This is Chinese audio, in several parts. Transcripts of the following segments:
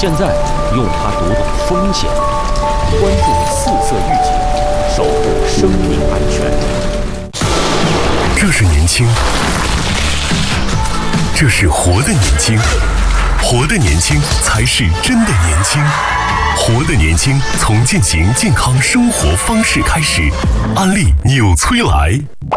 现在，用它读懂风险，关注四色预警，守护生命安全。 这是年轻，这是活的年轻，活的年轻才是真的年轻。活的年轻，从践行健康生活方式开始。安利纽崔莱。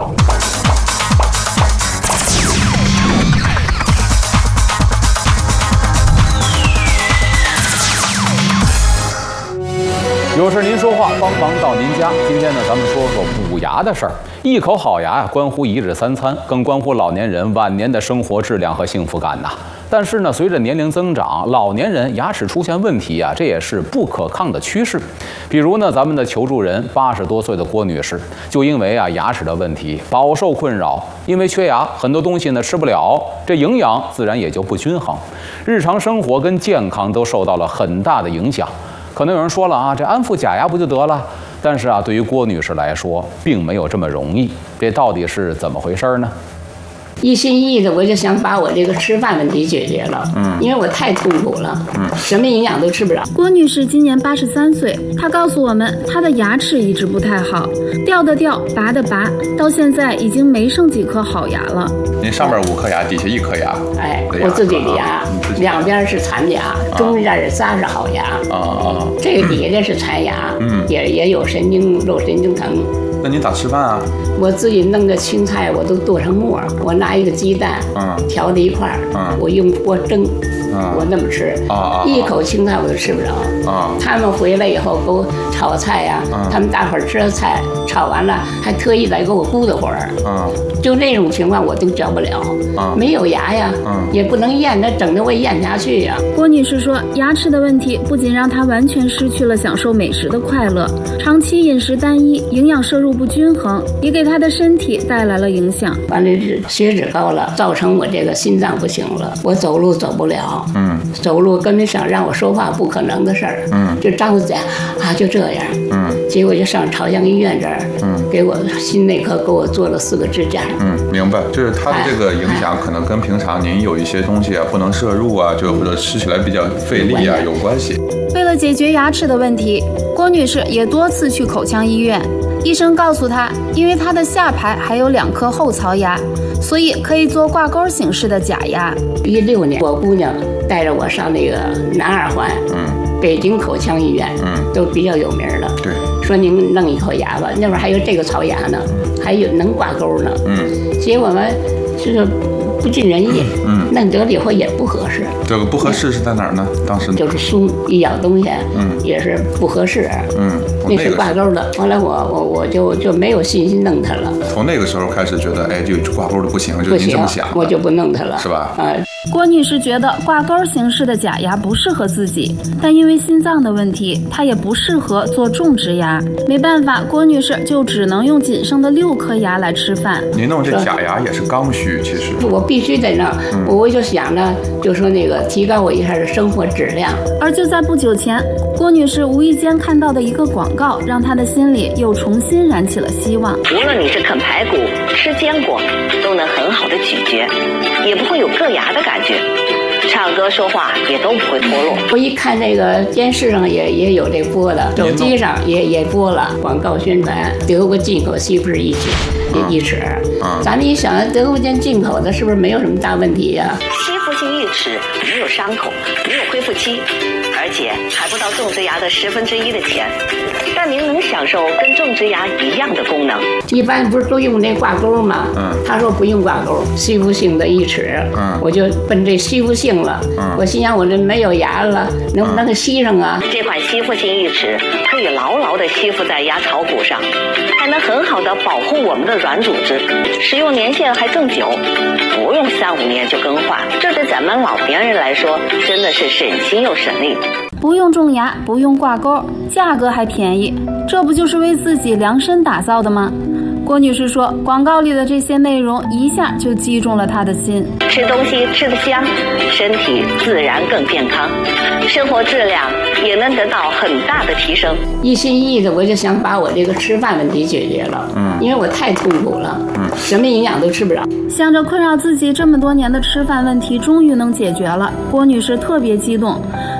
有事您说话，帮忙到您家。今天呢，咱们说说补牙的事儿。一口好牙呀，关乎一日三餐，更关乎老年人晚年的生活质量和幸福感呐。但是呢，随着年龄增长，老年人牙齿出现问题啊，这也是不可抗的趋势。比如呢，咱们的求助人80多岁的郭女士，就因为牙齿的问题饱受困扰，因为缺牙，很多东西呢吃不了，这营养自然也就不均衡，日常生活跟健康都受到了很大的影响。可能有人说了啊，这安抚假牙不就得了？但是啊，对于郭女士来说，并没有这么容易。这到底是怎么回事呢？ 一心一意的，我就想把我这个吃饭问题解决了。因为我太痛苦了，什么营养都吃不着。 郭女士今年83岁，她告诉我们，她的牙齿一直不太好，掉的掉，拔的拔，到现在已经没剩几颗好牙了。 您上面5颗牙，底下1颗牙。 哎，我自己的牙，两边是残牙，中间是仨是好牙。这个底下是残牙，也有肉神经疼。 那您咋吃饭啊？ 我自己弄的青菜，我都剁成沫，我拿一个鸡蛋，调在一块儿，我用锅蒸，我那么吃，一口青菜我都吃不着。他们回来以后给我炒菜呀，他们大伙儿吃了菜，炒完了还特意来给我咕嘟会儿。就那种情况我都嚼不了，没有牙呀，也不能咽，那整的我咽不下去呀。 郭女士说，牙齿的问题不仅让她完全失去了享受美食的快乐，长期饮食单一，营养摄入不均衡，也给她的身体带来了影响。 完了，血脂高了，造成我这个心脏不行了，我走路走不了，走路根本想让我说话不可能的事儿，就张嘴啊，就这样，结果就上朝阳医院这儿，给我心内科给我做了4个支架。 明白，就是它的这个影响可能跟平常您有一些东西啊不能摄入啊，就或者吃起来比较费力啊有关系。 为了解决牙齿的问题，郭女士也多次去口腔医院。医生告诉她，因为她的下排还有2颗后槽牙，所以可以做挂钩形式的假牙。 16年，我姑娘带着我上那个南二环，北京口腔医院，都比较有名的。对，说您弄一口牙吧，那会儿还有这个槽牙呢，还有能挂钩呢。结果嘛，就是不尽人意，弄得了以后也不合适。 这个不合适是在哪儿呢？当时就是松，一咬东西，也是不合适。那是挂钩的。后来我就没有信心弄它了。从那个时候开始觉得，哎，就挂钩的不行，就您这么想， 我就不弄它了， 是吧？ 郭女士觉得挂钩形式的假牙不适合自己，但因为心脏的问题，她也不适合做种植牙。没办法，郭女士就只能用仅剩的6颗牙来吃饭。 您弄这假牙也是刚需，其实我必须得弄。我就想着，就说那个提高我一下的生活质量。 而就在不久前，郭女士无意间看到的一个广告，让她的心里又重新燃起了希望。 无论你是啃排骨、吃坚果，都能很好的咀嚼，也不会有硌牙的感觉。唱歌说话也都不会脱落。 我一看这个电视上也有这播的，手机上也播了广告宣传，德国进口西服一齿。咱们一想，德国进口的是不是没有什么大问题呀？ 吸附性义齿没有伤口，没有恢复期，而且还不到种植牙的1/10的钱，但您能享受跟种植牙一样的功能。 一般不是都用那挂钩吗？他说不用挂钩，吸附性的义齿，我就奔这吸附性了。我心想，我这没有牙了，能不能吸上啊？ 这款吸附性义齿可以牢牢地吸附在牙槽骨上，还能很好地保护我们的软组织，使用年限还更久，不用3-5年就更换。这对咱们老年人来说，真的是省心又省力。 不用种牙，不用挂钩，价格还便宜，这不就是为自己量身打造的吗？郭女士说，广告里的这些内容一下就击中了她的心。 吃东西吃得香，身体自然更健康，生活质量也能得到很大的提升。 一心一意的，我就想把我这个吃饭问题解决了。因为我太痛苦了，什么营养都吃不着。 想着困扰自己这么多年的吃饭问题终于能解决了，郭女士特别激动。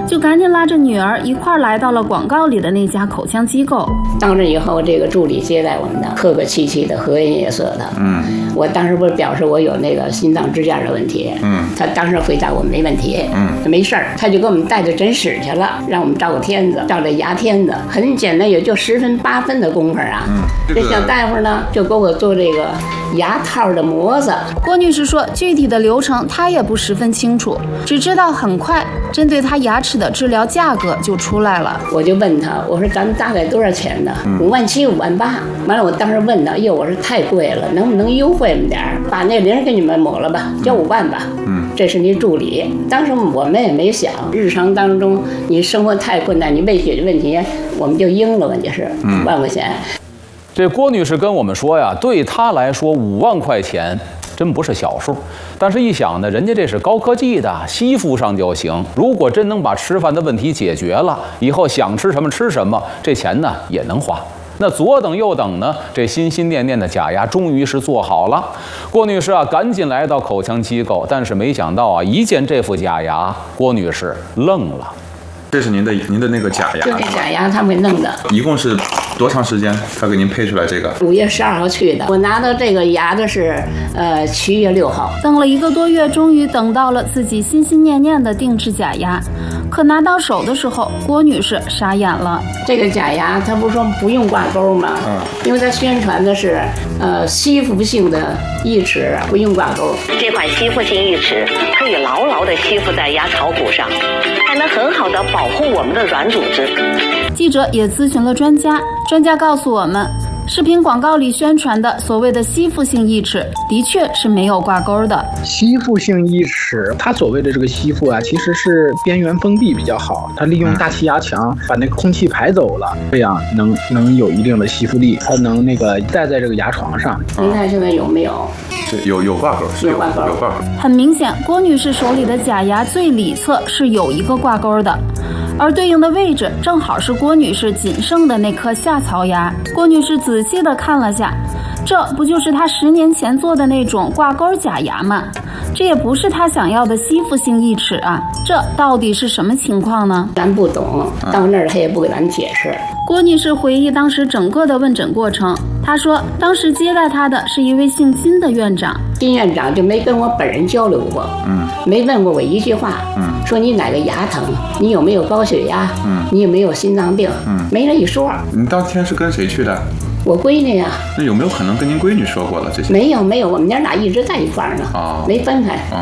就赶紧拉着女儿一块儿来到了广告里的那家口腔机构。 到这以后，这个助理接待我们的，客客气气的，和颜悦色的。我当时不是表示我有那个心脏支架的问题，他当时回答我没问题，没事儿，他就给我们带到诊室去了，让我们照个片子，照这牙片子，很简单，也就10分8分的功夫啊。这小大夫呢，就给我做这个牙套的模子。 郭女士说，具体的流程她也不十分清楚，只知道很快针对她牙齿的治疗价格就出来了。 我就问他，我说咱们大概多少钱呢？5万7、5万8。完了，我当时问他，哟，我说太贵了，能不能优惠我们点儿，把那零给你们抹了吧，交5万吧。这是你助理。当时我们也没想，日常当中你生活太困难，你为解决问题，我们就应了，问题是5万块钱。 这郭女士跟我们说呀，对她来说5万块钱真不是小数，但是一想呢，人家这是高科技的，吸附上就行。如果真能把吃饭的问题解决了，以后想吃什么吃什么，这钱呢也能花。那左等右等呢，这心心念念的假牙终于是做好了。郭女士啊，赶紧来到口腔机构，但是没想到啊，一见这副假牙，郭女士愣了。 这是您的那个假牙， 就这假牙他们给弄的。 一共是多长时间？他给您配出来这个 ？5月12号去的，我拿到这个牙的是7月6号。 等了1个多月，终于等到了自己心心念念的定制假牙。可拿到手的时候，郭女士傻眼了。 这个假牙，他不是说不用挂钩吗？因为他宣传的是吸附性的义齿，不用挂钩。 这款吸附性义齿可以牢牢地吸附在牙槽骨上，还能很好地保护我们的软组织。 记者也咨询了专家，专家告诉我们，视频广告里宣传的所谓的吸附性义齿，的确是没有挂钩的。 吸附性义齿，它所谓的这个吸附啊，其实是边缘封闭比较好，它利用大气压强把那个空气排走了，这样能有一定的吸附力，它能那个戴在这个牙床上。 您看现在有没有？ 有挂钩，是有挂钩。 很明显，郭女士手里的假牙最里侧是有一个挂钩的。而对应的位置正好是郭女士仅剩的那颗下槽牙。郭女士仔细地看了下，这不就是她10年前做的那种挂钩假牙吗？这也不是她想要的吸附性义齿啊，这到底是什么情况呢？ 咱不懂，到那儿他也不给咱解释。 郭女士回忆当时整个的问诊过程，她说当时接待她的是一位姓金的院长， 金院长就没跟我本人交流过，没问过我一句话，说你哪个牙疼，你有没有高血压，你有没有心脏病，没人一说。 你当天是跟谁去的？ 我闺女呀。 那有没有可能跟您闺女说过了这些？ 没有，我们娘俩一直在一块儿呢，没分开。